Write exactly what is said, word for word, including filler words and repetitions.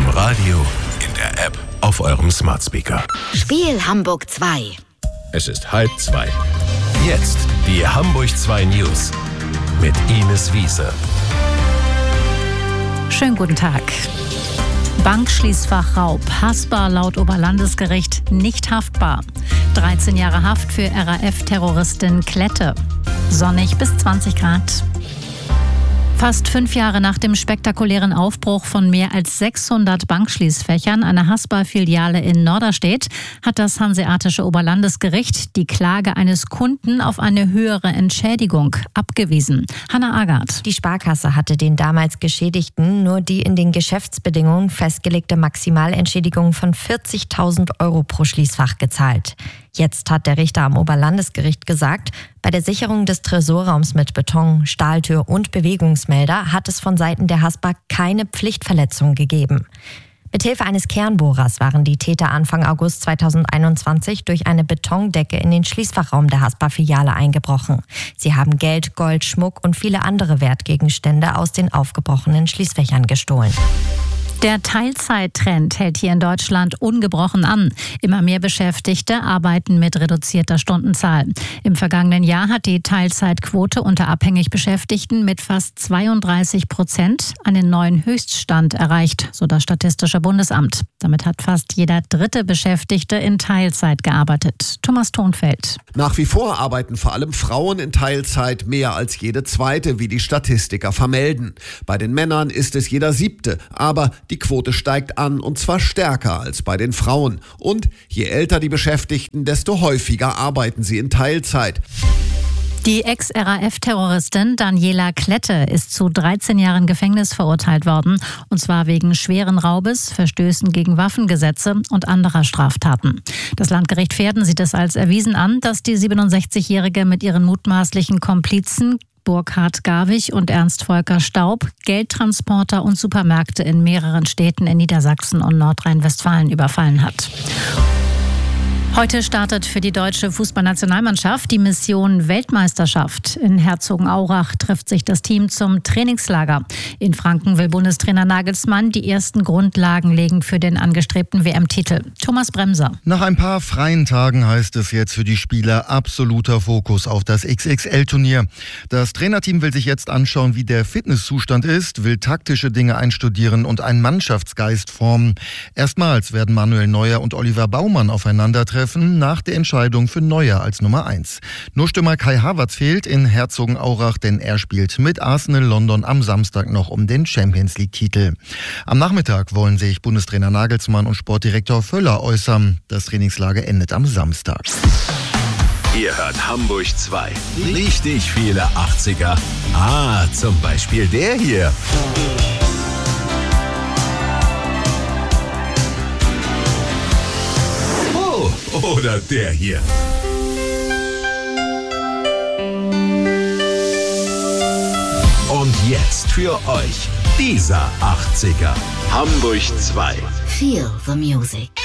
Im Radio, in der App, auf eurem Smart Speaker. Spiel Hamburg zwei. Es ist halb zwei. Jetzt die Hamburg zwei News mit Ines Wiese. Schönen guten Tag. Bankschließfachraub, hassbar laut Oberlandesgericht, nicht haftbar. dreizehn Jahre Haft für R A F-Terroristin Klette. Sonnig bis zwanzig Grad. Fast fünf Jahre nach dem spektakulären Aufbruch von mehr als sechshundert Bankschließfächern einer Haspa-Filiale in Norderstedt hat das Hanseatische Oberlandesgericht die Klage eines Kunden auf eine höhere Entschädigung abgewiesen. Hanna Agard. Die Sparkasse hatte den damals Geschädigten nur die in den Geschäftsbedingungen festgelegte Maximalentschädigung von vierzigtausend Euro pro Schließfach gezahlt. Jetzt hat der Richter am Oberlandesgericht gesagt, bei der Sicherung des Tresorraums mit Beton, Stahltür und Bewegungsmelder hat es von Seiten der Haspa keine Pflichtverletzung gegeben. Mithilfe eines Kernbohrers waren die Täter Anfang August zweitausendeinundzwanzig durch eine Betondecke in den Schließfachraum der Haspa-Filiale eingebrochen. Sie haben Geld, Gold, Schmuck und viele andere Wertgegenstände aus den aufgebrochenen Schließfächern gestohlen. Der Teilzeittrend hält hier in Deutschland ungebrochen an. Immer mehr Beschäftigte arbeiten mit reduzierter Stundenzahl. Im vergangenen Jahr hat die Teilzeitquote unter abhängig Beschäftigten mit fast zweiunddreißig Prozent einen neuen Höchststand erreicht, so das Statistische Bundesamt. Damit hat fast jeder dritte Beschäftigte in Teilzeit gearbeitet. Thomas Thonfeld. Nach wie vor arbeiten vor allem Frauen in Teilzeit mehr als jede zweite, wie die Statistiker vermelden. Bei den Männern ist es jeder siebte, aber die Quote steigt an, und zwar stärker als bei den Frauen. Und je älter die Beschäftigten, desto häufiger arbeiten sie in Teilzeit. Die Ex-R A F-Terroristin Daniela Klette ist zu dreizehn Jahren Gefängnis verurteilt worden. Und zwar wegen schweren Raubes, Verstößen gegen Waffengesetze und anderer Straftaten. Das Landgericht Verden sieht es als erwiesen an, dass die siebenundsechzigjährige mit ihren mutmaßlichen Komplizen Burkhard Garwig und Ernst Volker Staub Geldtransporter und Supermärkte in mehreren Städten in Niedersachsen und Nordrhein-Westfalen überfallen hat. Heute startet für die deutsche Fußballnationalmannschaft die Mission Weltmeisterschaft. In Herzogenaurach trifft sich das Team zum Trainingslager. In Franken will Bundestrainer Nagelsmann die ersten Grundlagen legen für den angestrebten W M-Titel. Thomas Bremser. Nach ein paar freien Tagen heißt es jetzt für die Spieler absoluter Fokus auf das X X L-Turnier. Das Trainerteam will sich jetzt anschauen, wie der Fitnesszustand ist, will taktische Dinge einstudieren und einen Mannschaftsgeist formen. Erstmals werden Manuel Neuer und Oliver Baumann aufeinandertreffen nach der Entscheidung für Neuer als Nummer eins. Nur Stürmer Kai Havertz fehlt in Herzogenaurach, denn er spielt mit Arsenal London am Samstag noch um den Champions-League-Titel. Am Nachmittag wollen sich Bundestrainer Nagelsmann und Sportdirektor Völler äußern. Das Trainingslager endet am Samstag. Ihr hört Hamburg zwei. Richtig viele achtziger. Ah, zum Beispiel der hier. Oder der hier. Und jetzt für euch dieser achtziger. Hamburg zwei. Feel the music.